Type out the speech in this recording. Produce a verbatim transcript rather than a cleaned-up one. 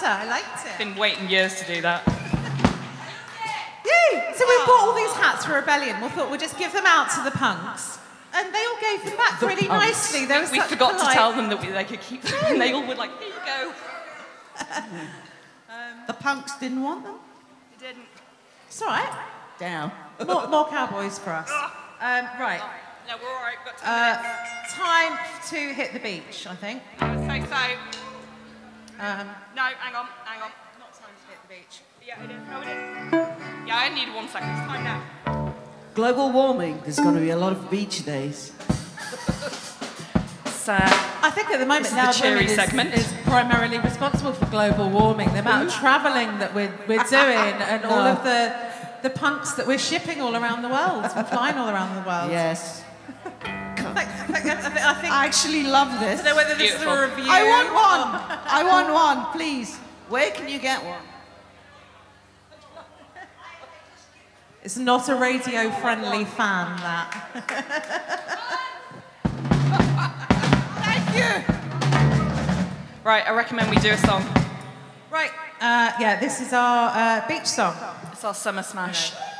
better. I liked it. Been waiting years to do that. Yay! So we bought all these hats for Rebellion. We thought we'd just give them out to the punks. And they all gave them back The really punks. nicely. They were We such forgot polite... to tell them that we, they could keep them, and they all were like, here you go. The punks didn't want them? They didn't. It's all right. Down. More, more cowboys for us. Um, right. No, we're all right. We've got ten Uh, minutes. time to hit the beach, I think. So, so. Um, No, hang on, hang on. not time to hit the beach. Yeah, it is. No, it is. Yeah, I need one second. It's time now. Global warming. There's going to be a lot of beach days. So, I think at the moment This is now the cheery women is, segment. is primarily responsible for global warming. The amount of travelling that we're, we're doing and all of the the punks that we're shipping all around the world, and flying all around the world. Yes. I think, I think I actually love this. I don't know whether this Beautiful. is a review. I want one. I want one, please. Where can you get one? It's not a radio-friendly fan, that. Thank you. right, I recommend we do a song. Right, uh, yeah, this is our uh, beach song. It's our summer smash.